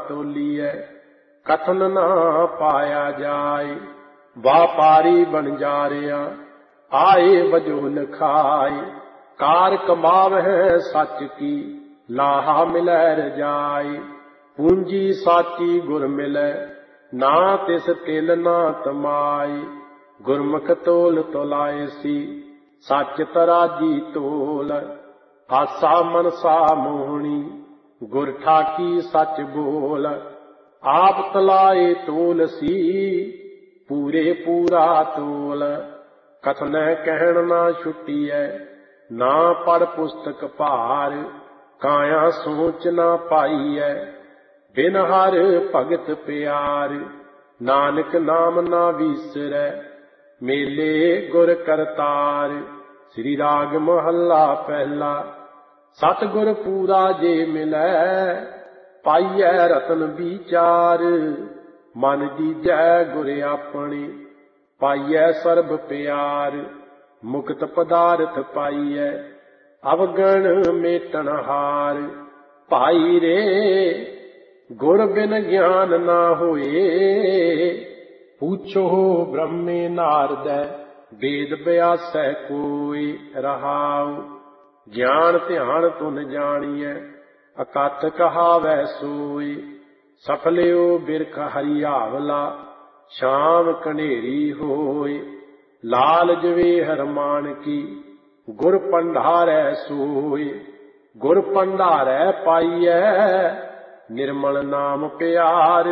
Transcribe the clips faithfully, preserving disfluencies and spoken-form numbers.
ਤੋਲੀਐ, ਕਥਨ ਨਾ ਪਾਇਆ ਜਾਏ। ਵਾਪਾਰੀ ਬਣ ਜਾ ਰਿਆ ਆਏ ਵਜੋ ਲਖਾਏ, ਕਾਰ ਕਮਾਵਹਿ ਸੱਚ ਕੀ ਲਾਹਾ ਮਿਲੈ ਰਜਾਏ। ਪੂੰਜੀ ਸਾਚੀ ਗੁਰ ਮਿਲੈ ਨਾ ਤਿਸ ਤਿਲ ਨਾ ਤਮਾਈ, ਗੁਰਮੁਖ ਤੋਲ ਤੋਲਾਏ ਸੀ ਸੱਚ ਤਰਾਜੀ ਤੋਲ। ਆਸਾ ਮਨਸਾ ਮੋਹਣੀ ਗੁਰ ਠਾਕੀ ਸੱਚ ਬੋਲ, ਆਪ ਤਲਾਏ ਤੋਲ ਸੀ ਪੂਰੇ ਪੂਰਾ ਤੋਲ। ਕਥਨੈ ਕਹਿਣ ਨਾ ਛੁੱਟੀਐ ਨਾ ਪੜ ਪੁਸਤਕ ਭਾਰ, ਕਾਇਆ ਸੋਚ ਨਾ ਪਾਈਐ ਬਿਨ ਹਰ ਭਗਤ ਪਿਆਰ। ਨਾਨਕ ਨਾਮ ਨਾ ਵੀਸਰੈ ਮੇਲੇ ਗੁਰ ਕਰਤਾਰ। ਸ੍ਰੀ ਰਾਗ ਮਹੱਲਾ ਪਹਿਲਾ। ਸਤਿਗੁਰ ਪੂਰਾ ਜੇ ਮਿਲੈ ਪਾਈਐ ਰਤਨ ਵਿਚਾਰ, ਮਨ ਦੀਜੈ ਗੁਰ ਆਪਣੀ ਪਾਈਐ ਸਰਬ ਪਿਆਰ। ਮੁਕਤ ਪਦਾਰਥ ਪਾਈਐ ਅਵਗਣ ਮੇਟਣ ਹਾਰ, ਭਾਈ ਰੇ ਗੁਰ ਬਿਨ ਗਿਆਨ ਨਾ ਹੋਏ। ਪੁੱਛੋ ਬ੍ਰਹਮੇ ਨਾਰਦੈ ਵੇਦ ਬਿਆਸੈ ਕੋਈ, ਰਹਾਉ ਗਿਆਨ ਧਿਆਨ ਤੁਨ ਜਾਣੀਐ ਅਕਥ ਕਹਾਵੈ ਸੋਈ। ਸਫਲਿਓ ਬਿਰਖ ਹਰਿਆਵਲਾ ਸ਼ਾਮ ਕਨੇਰੀ ਹੋਏ, ਲਾਲ ਜਵੇ ਹਰਮਾਨ ਕੀ ਗੁਰ ਪੰਡਾਰੈ ਸੋਏ। ਗੁਰ ਪੰਡਾਰੈ ਪਾਈਐ ਨਿਰਮਲ ਨਾਮ ਪਿਆਰ,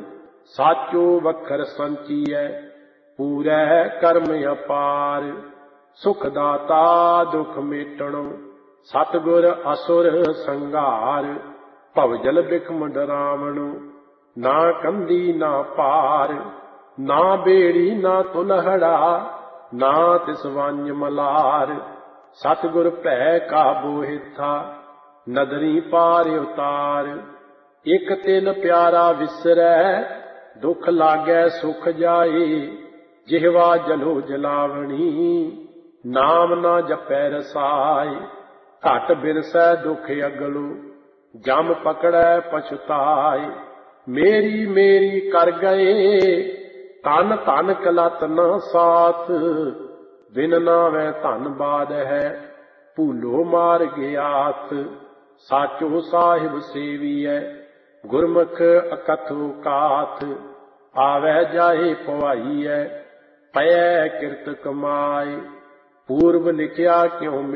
ਸਾਚੋ ਵਖਰ ਸੰਚੀਐ ਪੂਰੈ ਕਰਮ ਅਪਾਰ। ਸੁਖ ਦਾਤਾ ਦੁਖ ਮੇਟਣੋ ਸਤਿਗੁਰ ਅਸੁਰ ਸੰਘਾਰ, ਭਵਜਲ ਬਿਖਮ ਡਰਾਵਣੋ ਨਾ ਕੰਦੀ ਨਾ ਪਾਰ। ਨਾ ਬੇੜੀ ਨਾ ਤੁਲਹੜਾ ਨਾ ਤਿਸ ਵੰਜ ਮਲਾਰ, ਸਤਿਗੁਰ ਭੈ ਕਾਬੂ ਹਿੱਥਾ ਨਦਰੀ ਪਾਰ ਉਤਾਰ। ਇਕ ਤਿਲ ਪਿਆਰਾ ਵਿਸਰੈ ਦੁਖ ਲਾਗੈ ਸੁਖ ਜਾਏ, ਜਿਹਵਾ ਜਲੋ ਜਲਾਵਣੀ ਨਾਮ ਨਾ ਜਪੈ ਰਸਾਏ। ਘਟ ਬਿਰਸੈ ਦੁਖ ਅਗਲੋ ਜਮ ਪਕੜੈ ਪਛਤਾਏ, ਮੇਰੀ ਮੇਰੀ ਕਰ ਗਏ ਧਨ ਧਨ ਕਲਤ ਨਾ ਸਾਥ। ਬਿਨ ਨਾਵੈ ਧਨ ਬਾਦ ਹੈ ਭੂਲੋ ਮਾਰ ਗਿਆਥ, ਸਾਚੋ ਸਾਹਿਬ ਸੇਵੀਐ ਗੁਰਮੁਖ ਅਕਥੋ ਕਾਥ। ਆਵੈ ਜਾਏ ਪਵਾਈਐ ਪਇਐ ਕਿਰਤ ਕਮਾਏ, ਪੂਰਬ ਲਿਖਿਆ ਕਿਉ